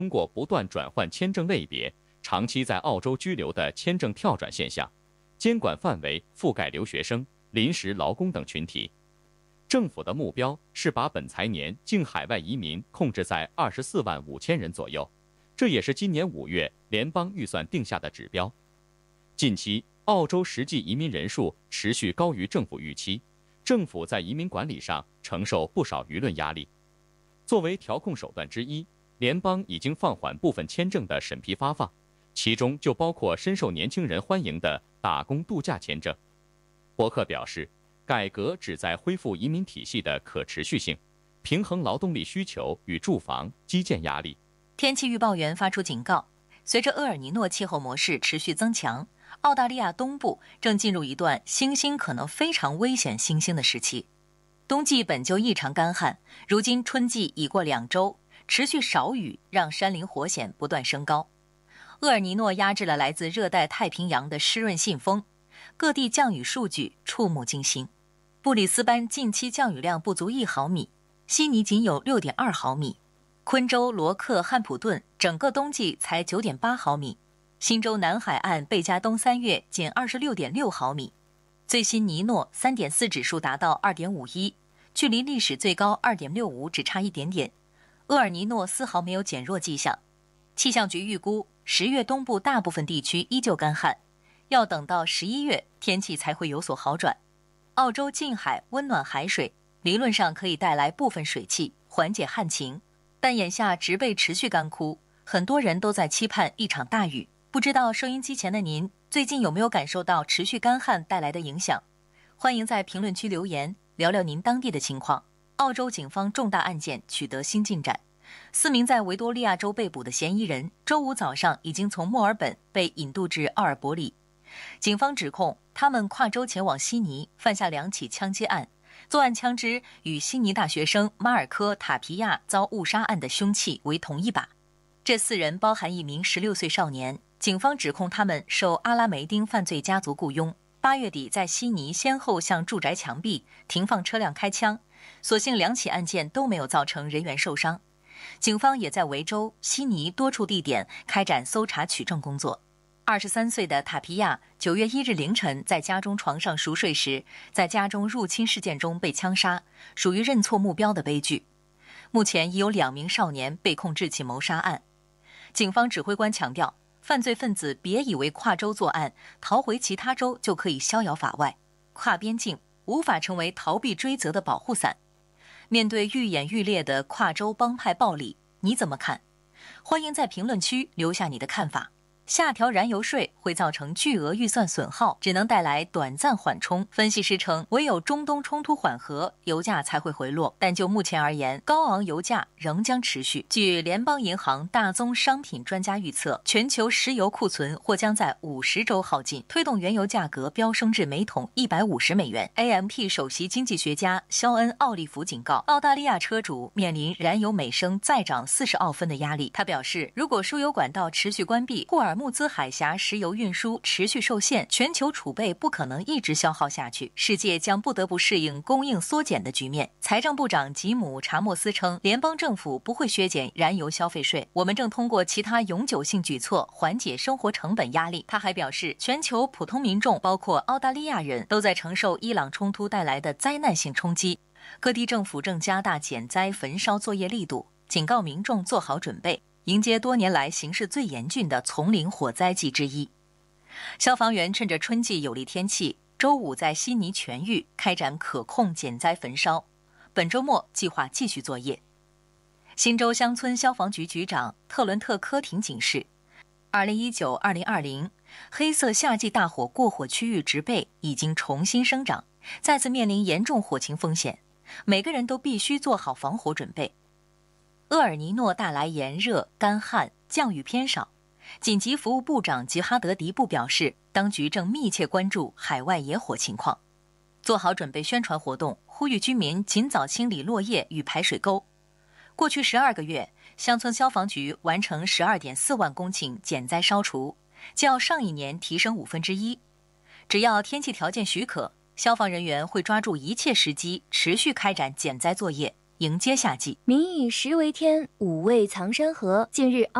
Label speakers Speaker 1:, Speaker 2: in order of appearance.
Speaker 1: 通过不断转换签证类别，长期在澳洲居留的签证跳转现象，监管范围覆盖留学生、临时劳工等群体。政府的目标是把本财年净海外移民控制在24万5千人左右，这也是今年5月联邦预算定下的指标。近期，澳洲实际移民人数持续高于政府预期，政府在移民管理上承受不少舆论压力。作为调控手段之一，联邦已经放缓部分签证的审批发放，其中就包括深受年轻人欢迎的打工度假签证。伯克表示，改革旨在恢复移民体系的可持续性，平衡劳动力需求与住房、基建压力。
Speaker 2: 天气预报员发出警告，随着厄尔尼诺气候模式持续增强，澳大利亚东部正进入一段新兴可能非常危险新兴的时期。冬季本就异常干旱，如今春季已过2周，持续少雨让山林火险不断升高。厄尔尼诺压制了来自热带太平洋的湿润信风，各地降雨数据触目惊心。布里斯班近期降雨量不足1毫米，悉尼仅有6.2毫米，昆州、罗克、汉普顿整个冬季才9.8毫米，新州南海岸贝加东3月仅26.6毫米，最新尼诺 3.4 指数达到 2.51， 距离历史最高 2.65 只差一点点。厄尔尼诺丝毫没有减弱迹象。气象局预估10月东部大部分地区依旧干旱，要等到11月天气才会有所好转。澳洲近海温暖海水理论上可以带来部分水汽，缓解旱情，但眼下植被持续干枯，很多人都在期盼一场大雨。不知道收音机前的您最近有没有感受到持续干旱带来的影响？欢迎在评论区留言，聊聊您当地的情况。澳洲警方重大案件取得新进展，4名在维多利亚州被捕的嫌疑人周五早上已经从墨尔本被引渡至奥尔伯里。警方指控他们跨州前往悉尼，犯下2起枪击案，作案枪支与悉尼大学生马尔科·塔皮亚遭误杀案的凶器为同一把。这4人包含一名16岁少年，警方指控他们受阿拉梅丁犯罪家族雇佣，8月底在悉尼先后向住宅墙壁、停放车辆开枪，所幸2起案件都没有造成人员受伤。警方也在维州、悉尼多处地点开展搜查取证工作。23岁的塔皮亚9月1日凌晨在家中床上熟睡时，在家中入侵事件中被枪杀，属于认错目标的悲剧。目前已有2名少年被控这起谋杀案。警方指挥官强调，犯罪分子别以为跨州作案，逃回其他州就可以逍遥法外，跨边境无法成为逃避追责的保护伞。面对愈演愈烈的跨州帮派暴力，你怎么看？欢迎在评论区留下你的看法。下调燃油税会造成巨额预算损耗，只能带来短暂缓冲。分析师称，唯有中东冲突缓和，油价才会回落。但就目前而言，高昂油价仍将持续。据联邦银行大宗商品专家预测，全球石油库存或将在50周耗尽，推动原油价格飙升至每桶150美元。AMP 首席经济学家肖恩·奥利弗警告，澳大利亚车主面临燃油每升再涨40澳分的压力。他表示，如果输油管道持续关闭，霍尔木兹海峡石油运输持续受限，全球储备不可能一直消耗下去，世界将不得不适应供应缩减的局面。财政部长吉姆·查莫斯称，联邦政府不会削减燃油消费税，我们正通过其他永久性举措缓解生活成本压力。他还表示，全球普通民众，包括澳大利亚人，都在承受伊朗冲突带来的灾难性冲击。各地政府正加大减灾焚烧作业力度，警告民众做好准备，迎接多年来形势最严峻的丛林火灾季之一。消防员趁着春季有利天气，周五在悉尼全域开展可控减灾焚烧，本周末计划继续作业。新州乡村消防局局长特伦特·科廷警示，2019-2020黑色夏季大火过火区域植被已经重新生长，再次面临严重火情风险，每个人都必须做好防火准备。厄尔尼诺带来炎热、干旱，降雨偏少。紧急服务部长吉哈德·迪布表示，当局正密切关注海外野火情况，做好准备宣传活动，呼吁居民尽早清理落叶与排水沟。过去12个月，乡村消防局完成12.4万公顷减灾烧除，较上一年提升1/5。只要天气条件许可，消防人员会抓住一切时机，持续开展减灾作业， 迎接夏季。
Speaker 3: 民以食为天，五味藏山河。近日